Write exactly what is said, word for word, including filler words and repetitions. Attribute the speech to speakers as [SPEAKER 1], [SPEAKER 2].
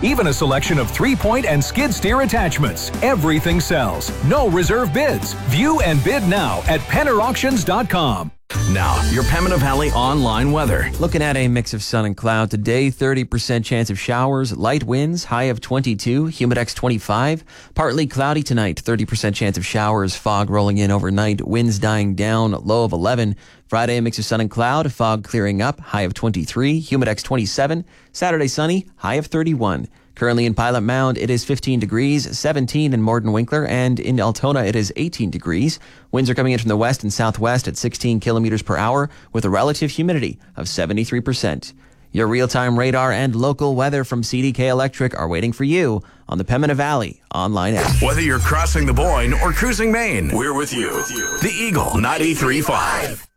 [SPEAKER 1] Even a selection of three-point and skid steer attachments. Everything sells. No reserve bids. View and bid now at penner auctions dot com.
[SPEAKER 2] Now, your Pembina Valley online weather.
[SPEAKER 3] Looking at a mix of sun and cloud today, thirty percent chance of showers, light winds, high of twenty-two, humidex twenty-five. Partly cloudy tonight, thirty percent chance of showers, fog rolling in overnight, winds dying down, low of eleven. Friday, a mix of sun and cloud, fog clearing up, high of twenty-three, humidex twenty-seven. Saturday, sunny, high of thirty-one. Currently in Pilot Mound, it is fifteen degrees, seventeen in Morden Winkler, and in Altona, it is eighteen degrees. Winds are coming in from the west and southwest at sixteen kilometers per hour with a relative humidity of seventy-three percent. Your real-time radar and local weather from C D K Electric are waiting for you on the Pembina Valley online app.
[SPEAKER 2] Whether you're crossing the Boyne or cruising Maine, we're with you. The Eagle ninety-three point five.